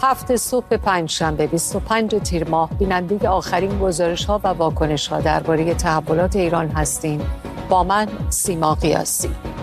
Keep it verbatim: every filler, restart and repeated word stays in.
هفت صبح پنجشنبه بیست و پنجم تیر ماه بیننده آخرین گزارش‌ها و واکنش‌ها درباره تحولات ایران هستیم. با من سیما قیاسی.